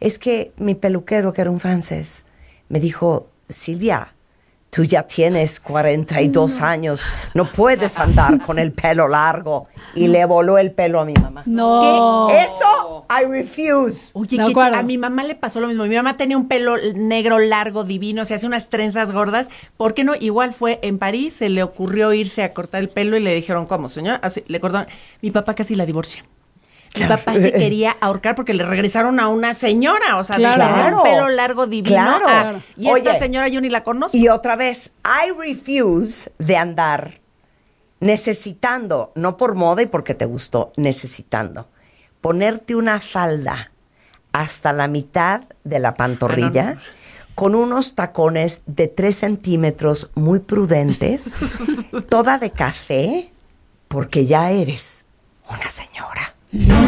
es que mi peluquero, que era un francés, me dijo, Silvia, tú ya tienes 42 años, no puedes andar con el pelo largo. Y le voló el pelo a mi mamá. No. ¿Qué? Eso, I refuse. Oye, a mi mamá le pasó lo mismo. Mi mamá tenía un pelo negro largo, divino, se hace unas trenzas gordas. ¿Por qué no? Igual fue en París, se le ocurrió irse a cortar el pelo y le dijeron, ¿cómo, señor? Así, le cortaron. Mi papá casi la divorció. Mi papá se quería ahorcar porque le regresaron a una señora, o sea, de un pelo largo divino. Y esta señora yo ni la conozco. Y otra vez, I refuse de andar necesitando, no por moda y porque te gustó, necesitando ponerte una falda hasta la mitad de la pantorrilla, con unos tacones de 3 centímetros muy prudentes, toda de café, porque ya eres una señora. No.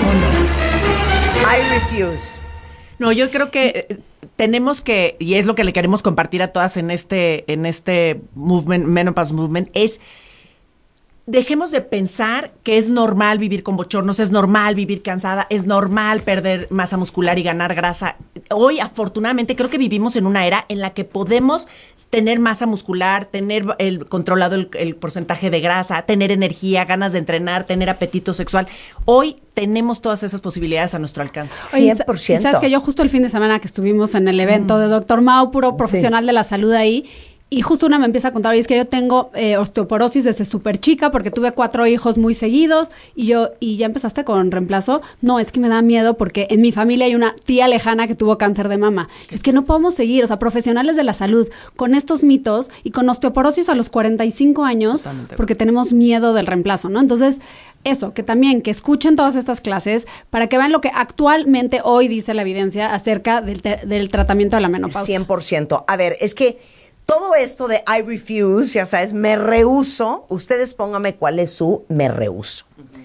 I refuse. No, yo creo que tenemos que, y es lo que le queremos compartir a todas en este movement, Menopause Movement, es dejemos de pensar que es normal vivir con bochornos, es normal vivir cansada, es normal perder masa muscular y ganar grasa. Hoy, afortunadamente, creo que vivimos en una era en la que podemos tener masa muscular, tener controlado el porcentaje de grasa, tener energía, ganas de entrenar, tener apetito sexual. Hoy tenemos todas esas posibilidades a nuestro alcance. 100%. Y sabes que yo justo el fin de semana que estuvimos en el evento de Dr. Mau, puro profesional de la salud ahí, y justo una me empieza a contar, oye, es que yo tengo osteoporosis desde súper chica porque tuve 4 hijos muy seguidos y ya empezaste con reemplazo. No, es que me da miedo porque en mi familia hay una tía lejana que tuvo cáncer de mama. Es que no podemos seguir, o sea, profesionales de la salud con estos mitos y con osteoporosis a los 45 años porque tenemos miedo del reemplazo, ¿no? Entonces, eso, que también, que escuchen todas estas clases para que vean lo que actualmente hoy dice la evidencia acerca del tratamiento de la menopausia. 100%. A ver, es que todo esto de I refuse, ya sabes, me rehúso, ustedes pónganme cuál es su me rehúso.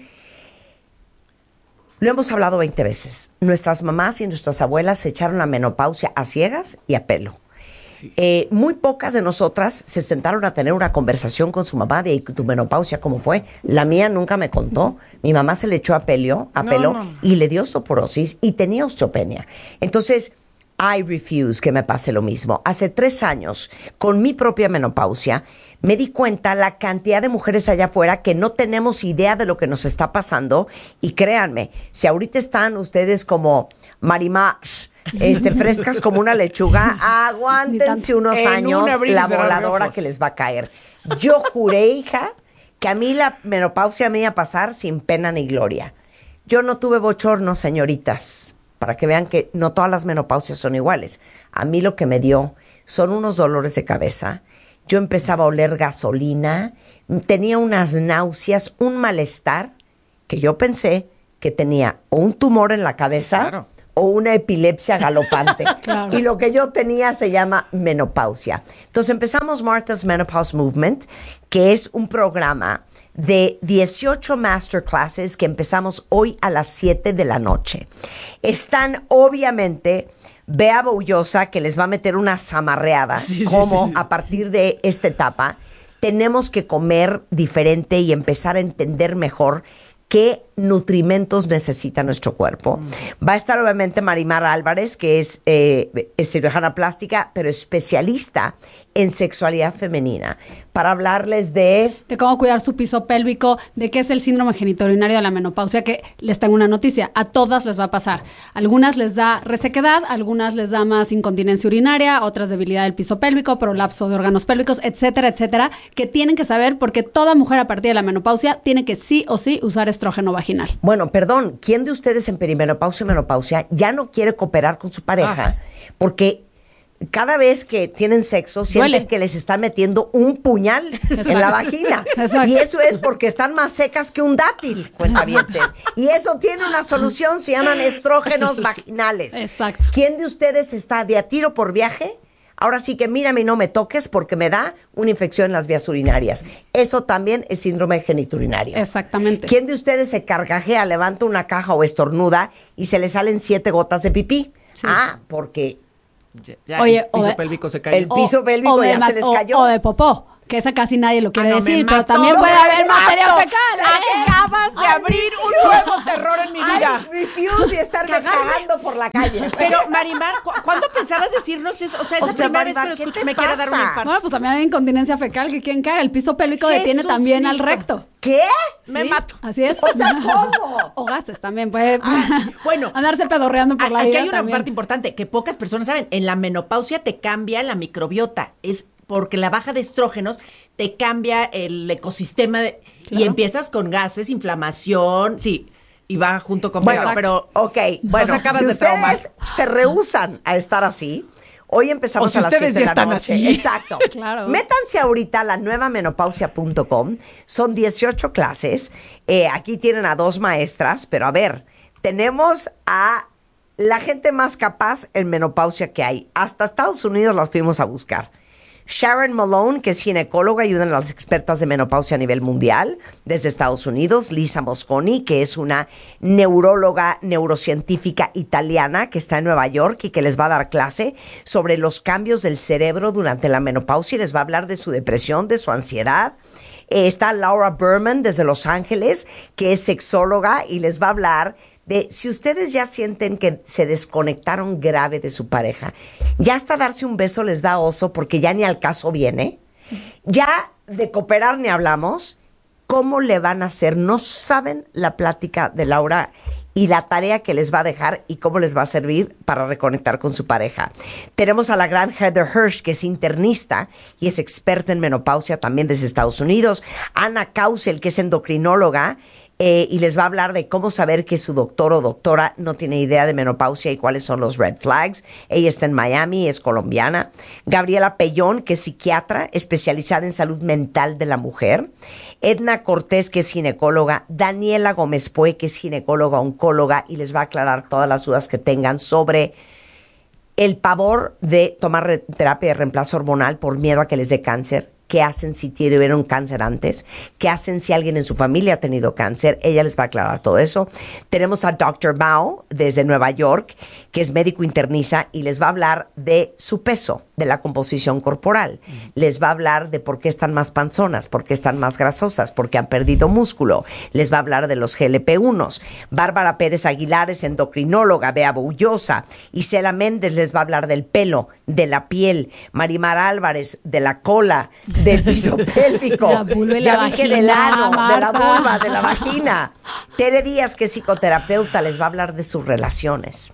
Lo hemos hablado 20 veces. Nuestras mamás y nuestras abuelas se echaron la menopausia a ciegas y a pelo. Sí. Muy pocas de nosotras se sentaron a tener una conversación con su mamá de tu menopausia, ¿cómo fue? La mía nunca me contó. Mi mamá se le echó a pelo y le dio osteoporosis y tenía osteopenia. Entonces, I refuse que me pase lo mismo. Hace 3 años, con mi propia menopausia, me di cuenta la cantidad de mujeres allá afuera que no tenemos idea de lo que nos está pasando. Y créanme, si ahorita están ustedes como Marimash, frescas como una lechuga, aguántense unos años la voladora que les va a caer. Yo juré, hija, que a mí la menopausia me iba a pasar sin pena ni gloria. Yo no tuve bochornos, señoritas, para que vean que no todas las menopausias son iguales. A mí lo que me dio son unos dolores de cabeza. Yo empezaba a oler gasolina, tenía unas náuseas, un malestar, que yo pensé que tenía o un tumor en la cabeza o una epilepsia galopante. Y lo que yo tenía se llama menopausia. Entonces empezamos Martha's Menopause Movement, que es un programa de 18 masterclasses que empezamos hoy a las 7 de la noche. Están obviamente Bea Boullosa, que les va a meter una zamarreada, a partir de esta etapa tenemos que comer diferente y empezar a entender mejor qué nutrimentos necesita nuestro cuerpo. Va a estar obviamente Marimar Álvarez, que es cirujana plástica, pero especialista en sexualidad femenina, para hablarles de cómo cuidar su piso pélvico, de qué es el síndrome genitourinario de la menopausia, que les tengo una noticia, a todas les va a pasar. Algunas les da resequedad, algunas les da más incontinencia urinaria, otras debilidad del piso pélvico, prolapso de órganos pélvicos, etcétera, etcétera, que tienen que saber porque toda mujer a partir de la menopausia tiene que sí o sí usar estrógeno vaginal. Bueno, perdón, ¿quién de ustedes en perimenopausia y menopausia ya no quiere cooperar con su pareja? Porque cada vez que tienen sexo sienten que les están metiendo un puñal en la vagina. Exacto. Y eso es porque están más secas que un dátil, cuentavientes. Y eso tiene una solución, se llaman estrógenos vaginales. Exacto. ¿Quién de ustedes está de a tiro por viaje? Ahora sí que mírame y no me toques porque me da una infección en las vías urinarias. Eso también es síndrome genitourinario. Exactamente. ¿Quién de ustedes se carcajea, levanta una caja o estornuda y se le salen 7 gotas de pipí? Sí. Porque oye, el piso pélvico se cayó. El piso pélvico ya se les cayó. O de popó. Que esa casi nadie lo quiere no, decir, me pero mató, también puede haber materia fecal. Acabas de abrir un nuevo terror en mi vida. Refuse y estarme cagando por la calle. Pero, Marimar, ¿cuándo pensabas decirnos eso? O sea, es la primera vez que lo escucho. Me quiere dar un infarto. Bueno, pues también hay incontinencia fecal, que quien caga. El piso pélvico detiene también al recto. ¿Qué? Me mato. Así es. O sea, ¿cómo? O gases también, puede bueno, andarse pedorreando por la vida. Aquí hay una también. parte importante que pocas personas saben. En la menopausia te cambia la microbiota. Es porque la baja de estrógenos te cambia el ecosistema y empiezas con gases, inflamación, sí, y va junto con Bueno, pero ok, bueno, acabas si de traumar. ustedes se rehúsan a estar así, hoy empezamos O si a las ustedes 7 de ya la están noche. así. Exacto. Claro. Métanse ahorita a la nuevamenopausia.com. Son 18 clases. Aquí tienen a 2 maestras, pero a ver, tenemos a la gente más capaz en menopausia que hay. Hasta Estados Unidos las fuimos a buscar. Sharon Malone, que es ginecóloga, ayuda a las expertas de menopausia a nivel mundial desde Estados Unidos. Lisa Mosconi, que es una neuróloga neurocientífica italiana que está en Nueva York y que les va a dar clase sobre los cambios del cerebro durante la menopausia y les va a hablar de su depresión, de su ansiedad. Está Laura Berman desde Los Ángeles, que es sexóloga y les va a hablar de si ustedes ya sienten que se desconectaron grave de su pareja, ya hasta darse un beso les da oso porque ya ni al caso viene, ya de cooperar ni hablamos, ¿cómo le van a hacer? No saben la plática de Laura y la tarea que les va a dejar y cómo les va a servir para reconectar con su pareja. Tenemos a la gran Heather Hirsch, que es internista y es experta en menopausia también desde Estados Unidos. Ana Kausel, que es endocrinóloga, y les va a hablar de cómo saber que su doctor o doctora no tiene idea de menopausia y cuáles son los red flags. Ella está en Miami, es colombiana. Gabriela Pellón, que es psiquiatra especializada en salud mental de la mujer. Edna Cortés, que es ginecóloga. Daniela Gómez Pue, que es ginecóloga, oncóloga, y les va a aclarar todas las dudas que tengan sobre el pavor de tomar terapia de reemplazo hormonal por miedo a que les dé cáncer. ¿Qué hacen si tuvieron cáncer antes? ¿Qué hacen si alguien en su familia ha tenido cáncer? Ella les va a aclarar todo eso. Tenemos a Dr. Mao desde Nueva York, que es médico internista y les va a hablar de su peso, de la composición corporal. Les va a hablar de por qué están más panzonas, por qué están más grasosas, por qué han perdido músculo. Les va a hablar de los GLP-1. Bárbara Pérez Aguilar es endocrinóloga, Bea Bullosa. Isela Méndez les va a hablar del pelo, de la piel. Marimar Álvarez, de la cola, del piso pélvico. La vulva y la vagina, del ano, de la Marta. vulva, de la vagina. Tere Díaz, que es psicoterapeuta, les va a hablar de sus relaciones.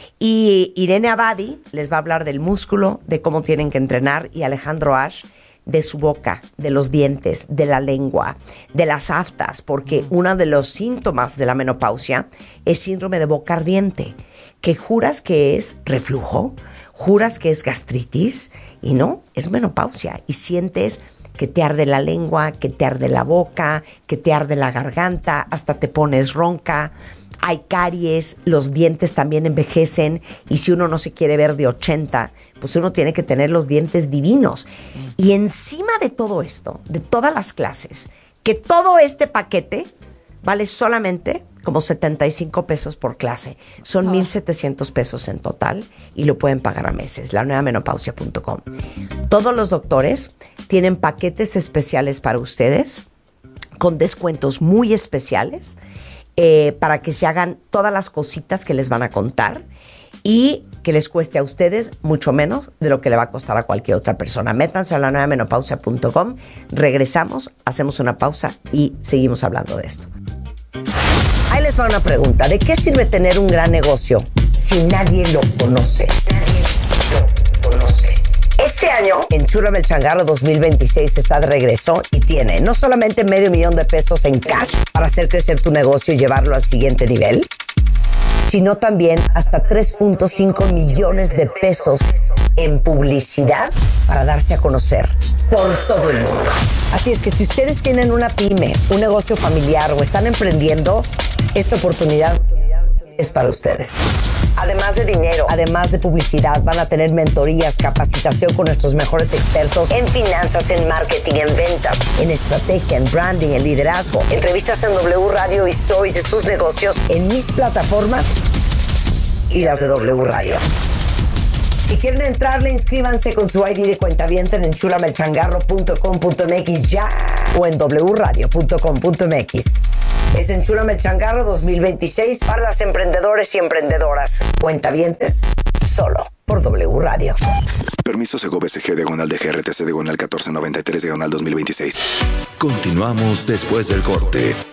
Y Irene Abadi les va a hablar del músculo, de cómo tienen que entrenar. Y Alejandro Ash, de su boca, de los dientes, de la lengua, de las aftas, porque uno de los síntomas de la menopausia es síndrome de boca ardiente, que juras que es reflujo, juras que es gastritis, y no, es menopausia. Y sientes que te arde la lengua, que te arde la boca, que te arde la garganta, hasta te pones ronca. Hay caries, los dientes también envejecen, y si uno no se quiere ver de 80, pues uno tiene que tener los dientes divinos. Y encima de todo esto, de todas las clases, que todo este paquete vale solamente como 75 pesos por clase. Son 1,700 pesos en total y lo pueden pagar a meses. lanuevamenopausia.com. Todos los doctores tienen paquetes especiales para ustedes con descuentos muy especiales para que se hagan todas las cositas que les van a contar y que les cueste a ustedes mucho menos de lo que le va a costar a cualquier otra persona. Métanse a lanuevamenopausia.com. Regresamos, hacemos una pausa y seguimos hablando de esto. Ahí les va una pregunta. ¿De qué sirve tener un gran negocio si nadie lo conoce? Nadie lo conoce. Este año, Enchúlame el Changarro 2026 está de regreso y tiene no solamente $500,000 de pesos en cash para hacer crecer tu negocio y llevarlo al siguiente nivel, sino también hasta 3.5 millones de pesos en publicidad para darse a conocer por todo el mundo. Así es que si ustedes tienen una pyme, un negocio familiar o están emprendiendo, esta oportunidad es para ustedes. Además de dinero, además de publicidad, van a tener mentorías, capacitación con nuestros mejores expertos en finanzas, en marketing, en ventas, en estrategia, en branding, en liderazgo, entrevistas en W Radio y stories de sus negocios en mis plataformas y las de W Radio. Si quieren entrarle, inscríbanse con su ID de cuentaviente en enchulamelchangarro.com.mx ya o en wradio.com.mx. Es Enchúlame el Changarro 2026 para las emprendedores y emprendedoras. Cuentavientes, solo por W Radio. Permiso Segov SG /DGRTC /1493 /2026. Continuamos después del corte.